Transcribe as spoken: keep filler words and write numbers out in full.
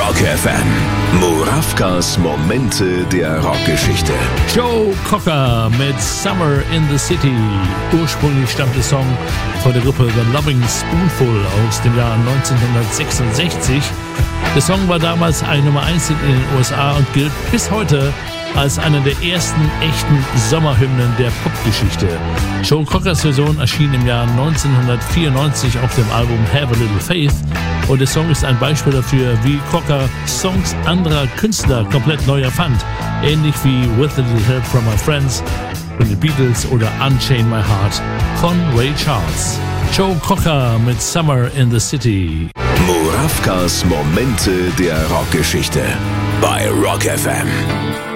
Rock F M. Murawkas Momente der Rockgeschichte. Joe Cocker mit Summer in the City. Ursprünglich stammt der Song von der Gruppe The Loving Spoonful aus dem Jahr neunzehnhundertsechsundsechzig. Der Song war damals ein Nummer eins in den U S A und gilt bis heute als einer der ersten echten Sommerhymnen der Popgeschichte. Joe Cockers Version erschien im Jahr neunzehnhundertvierundneunzig auf dem Album Have a Little Faith und der Song ist ein Beispiel dafür, wie Cocker Songs anderer Künstler komplett neu erfand. Ähnlich wie With a Little Help from My Friends von den Beatles oder Unchain My Heart von Ray Charles. Joe Cocker mit Summer in the City. Murawkas Momente der Rockgeschichte bei Rock F M.